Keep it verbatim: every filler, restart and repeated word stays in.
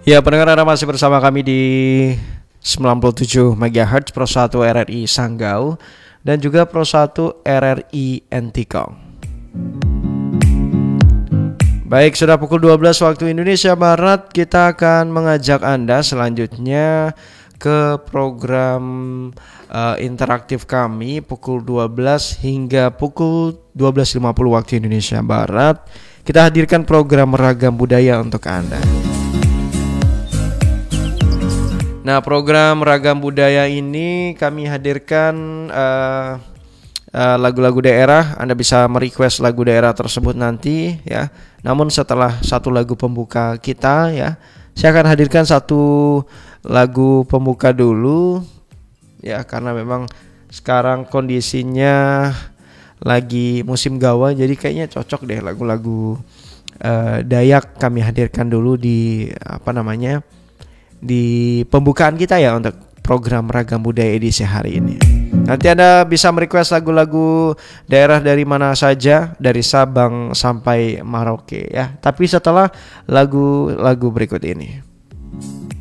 Ya, pendengar Anda masih bersama kami di sembilan puluh tujuh megahertz Pro satu R R I Sanggau dan juga Pro satu R R I Entikong. Baik, sudah pukul dua belas waktu Indonesia Barat. Kita akan mengajak Anda selanjutnya ke program uh, interaktif kami pukul dua belas hingga pukul dua belas lima puluh waktu Indonesia Barat. Kita hadirkan program Ragam Budaya untuk Anda. Nah, program Ragam Budaya ini kami hadirkan uh, uh, lagu-lagu daerah. Anda bisa merequest lagu daerah tersebut nanti ya. Namun setelah satu lagu pembuka kita ya, saya akan hadirkan satu lagu pembuka dulu ya, karena memang sekarang kondisinya lagi musim gawa, jadi kayaknya cocok deh lagu-lagu uh, Dayak kami hadirkan dulu di apa namanya? di pembukaan kita ya untuk program Ragam Budaya edisi hari ini. Nanti Anda bisa merequest lagu-lagu daerah dari mana saja, dari Sabang sampai Merauke ya. Tapi setelah lagu-lagu berikut ini.